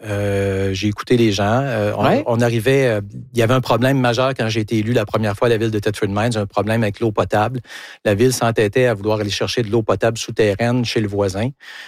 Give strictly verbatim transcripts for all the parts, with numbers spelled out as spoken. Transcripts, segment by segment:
Euh, j'ai écouté les gens. Euh, on, ouais. on arrivait... Euh, il y avait un problème majeur quand j'ai été élu la première fois à la ville de Thetford Mines, un problème avec l'eau potable. La ville s'entêtait à vouloir aller chercher de l'eau potable souterraine chez le voisin.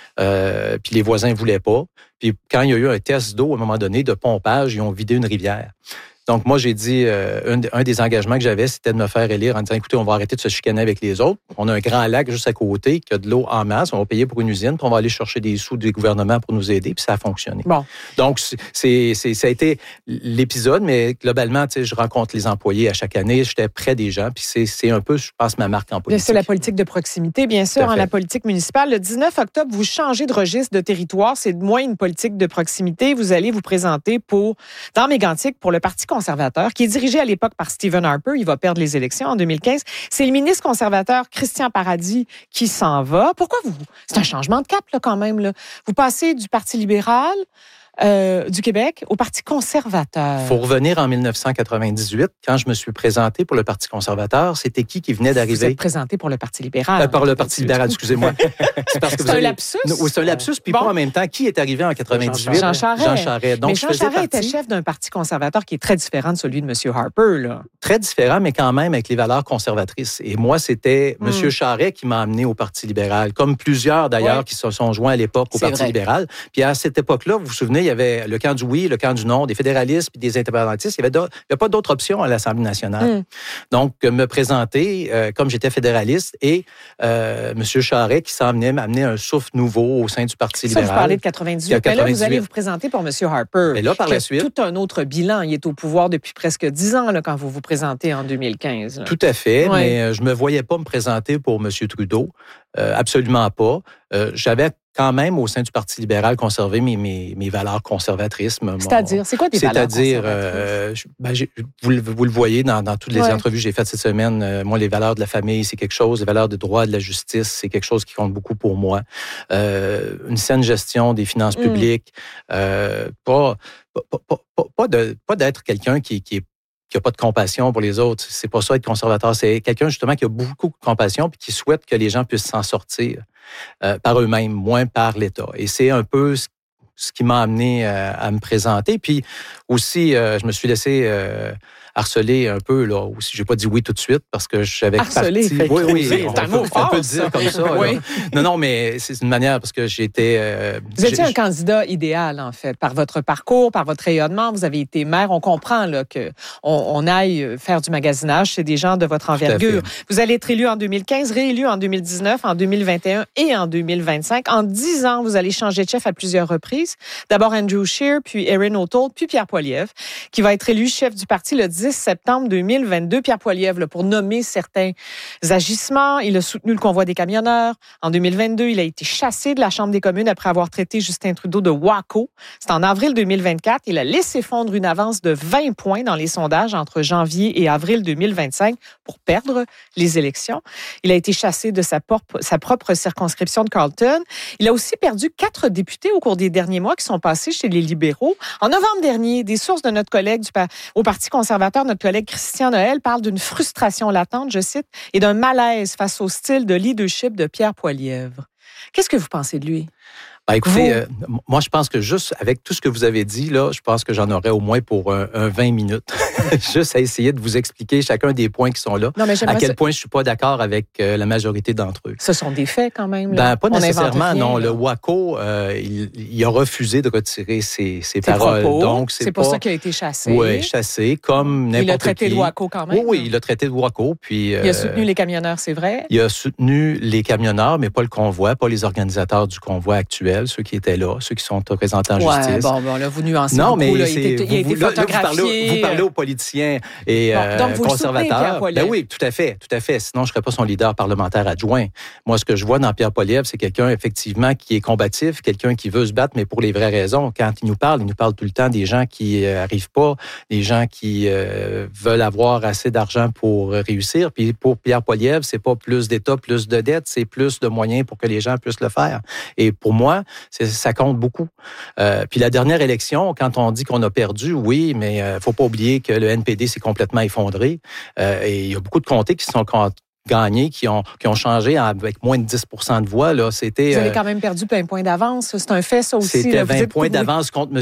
Euh, puis les voisins ne voulaient pas. Puis quand il y a eu un test d'eau, à un moment donné, de pompage, ils ont vidé une rivière. Donc, moi, j'ai dit, euh, un, un des engagements que j'avais, c'était de me faire élire en disant, écoutez, on va arrêter de se chicaner avec les autres. On a un grand lac juste à côté qui a de l'eau en masse. On va payer pour une usine, puis on va aller chercher des sous du gouvernement pour nous aider, puis ça a fonctionné. Bon. Donc, c'est, c'est, ça a été l'épisode, mais globalement, tu sais, je rencontre les employés à chaque année. J'étais près des gens, puis c'est, c'est un peu, je pense, ma marque en politique. C'est la politique de proximité, bien sûr, hein, la politique municipale. Le dix-neuf octobre, vous changez de registre de territoire. C'est moins une politique de proximité. Vous allez vous présenter pour, dans Mégantic pour le Parti conservateur, qui est dirigé à l'époque par Stephen Harper. Il va perdre les élections en deux mille quinze. C'est le ministre conservateur Christian Paradis qui s'en va. Pourquoi vous? C'est un changement de cap, là, quand même. Là. Vous passez du Parti libéral euh, du Québec au Parti conservateur. Il faut revenir en dix-neuf cent quatre-vingt-dix-huit. Quand je me suis présenté pour le Parti conservateur, c'était qui qui venait d'arriver? Vous êtes présenté pour le Parti libéral. Euh, par le Parti libéral, excusez-moi. C'est parce que c'est vous un avez... lapsus? Oui, c'est un lapsus. Puis bon. Pas en même temps. Qui est arrivé en quatre-vingt-dix-huit? Jean Charest. Jean Charest. Donc, mais Jean Charest partie... était chef d'un parti conservateur qui est très différent de celui de M. Harper. Là. Très différent, mais quand même avec les valeurs conservatrices. Et moi, c'était mm. M. Charest qui m'a amené au Parti libéral, comme plusieurs d'ailleurs ouais. qui se sont joints à l'époque au c'est Parti vrai. libéral. Puis à cette époque-là, vous vous souvenez, il y avait le camp du oui, le camp du non, des fédéralistes puis des indépendantistes. Il n'y avait, avait pas d'autre option à l'Assemblée nationale. Mm. Donc, me présenter euh, comme j'étais fédéraliste et euh, M. Charest qui s'emmenait m'amener un souffle nouveau au sein du Parti ça, libéral. Vous parlez de quatre-vingt-dix-huit. Mais là, vous allez vous présenter pour M. Harper. Et là, par la suite. Tout un autre bilan. Il est au pouvoir depuis presque dix ans là, quand vous vous présentez en deux mille quinze. Là. Tout à fait, ouais. mais euh, je ne me voyais pas me présenter pour M. Trudeau. Euh, absolument pas. Euh, j'avais quand même, au sein du Parti libéral, conservé mes, mes, mes valeurs conservatrices. Mon, c'est-à-dire, c'est quoi des valeurs c'est-à-dire, conservatrices? Euh, ben, vous, vous le voyez dans, dans toutes les ouais. entrevues que j'ai faites cette semaine. Euh, moi, les valeurs de la famille, c'est quelque chose. Les valeurs de droit, de la justice, c'est quelque chose qui compte beaucoup pour moi. Euh, une saine gestion des finances mm. publiques. Euh, pas, pas, pas, pas, pas, de, pas d'être quelqu'un qui, qui est qui n'a pas de compassion pour les autres. C'est pas ça être conservateur. C'est quelqu'un justement qui a beaucoup de compassion puis qui souhaite que les gens puissent s'en sortir euh, par eux-mêmes, moins par l'État. Et c'est un peu ce, ce qui m'a amené euh, à me présenter. Puis aussi, euh, je me suis laissé euh, harceler un peu là aussi. J'ai pas dit oui tout de suite parce que j'avais harceler, parti. Oui, oui, c'est on, un mot peut, fort, on peut le dire comme ça. oui. Non, non, mais c'est une manière parce que j'étais. Euh, vous étiez un candidat idéal en fait, par votre parcours, par votre rayonnement. Vous avez été maire. On comprend là que on, on aille faire du magasinage. C'est des gens de votre envergure. Vous allez être élu en deux mille quinze, réélu en deux mille dix-neuf, en deux mille vingt et un et en deux mille vingt-cinq. En dix ans, vous allez changer de chef à plusieurs reprises. D'abord Andrew Scheer, puis Erin O'Toole, puis Pierre Poilievre, qui va être élu chef du parti le dix septembre deux mille vingt-deux. Pierre Poilievre, là, pour nommer certains agissements, il a soutenu le convoi des camionneurs. En deux mille vingt-deux, il a été chassé de la Chambre des communes après avoir traité Justin Trudeau de wacko. C'est en avril deux mille vingt-quatre. Il a laissé fondre une avance de vingt points dans les sondages entre janvier et avril deux mille vingt-cinq pour perdre les élections. Il a été chassé de sa, propre, sa propre circonscription de Carleton. Il a aussi perdu quatre députés au cours des derniers mois qui sont passés chez les libéraux. En novembre dernier, des sources de notre collègue du, au Parti conservateur, notre collègue Christian Noël, parle d'une frustration latente, je cite, et d'un malaise face au style de leadership de Pierre Poilievre. Qu'est-ce que vous pensez de lui? Ben, écoutez, euh, moi, je pense que juste avec tout ce que vous avez dit, là, je pense que j'en aurais au moins pour un, un vingt minutes. Juste à essayer de vous expliquer chacun des points qui sont là. Non, mais à quel ça... point je suis pas d'accord avec euh, la majorité d'entre eux. Ce sont des faits quand même. Là. Ben, pas On nécessairement, rien, non. Là. Le wacko, euh, il, il a refusé de retirer ses, ses paroles. Propos, donc, c'est, c'est pas... pour ça qu'il a été chassé. Oui, chassé, comme n'importe qui. Il a traité qui. de wacko quand même. Oui, oui, il a traité de wacko. Puis, euh, il a soutenu les camionneurs, c'est vrai? Il a soutenu les camionneurs, mais pas le convoi, pas les organisateurs du convoi actuel, ceux qui étaient là, ceux qui sont représentés en ouais, justice. Bon, bon, là, vous nuancez non, beaucoup. Mais là. c'est, il, était, il a été vous, photographié. Là, vous, parlez, vous parlez aux politiciens et bon, euh, donc vous conservateurs. Le ben oui, tout à fait, tout à fait. Sinon, je ne serais pas son leader parlementaire adjoint. Moi, ce que je vois dans Pierre Poilievre, c'est quelqu'un, effectivement, qui est combatif, quelqu'un qui veut se battre, mais pour les vraies raisons. Quand il nous parle, il nous parle tout le temps des gens qui euh, arrivent pas, des gens qui euh, veulent avoir assez d'argent pour réussir. Puis pour Pierre Poilievre, c'est pas plus d'État, plus de dettes, c'est plus de moyens pour que les gens puissent le faire. Et pour moi, c'est, ça compte beaucoup. Euh, puis la dernière élection, quand on dit qu'on a perdu, oui, mais il euh, faut pas oublier que le N P D s'est complètement effondré. Euh, et il y a beaucoup de comtés qui sont gagnés, qui ont, qui ont changé avec moins de dix pour cent de voix. Là. C'était, vous avez quand même perdu plein de points d'avance. C'est un fait, ça aussi. C'était là. vingt Vous êtes, points vous... d'avance contre M.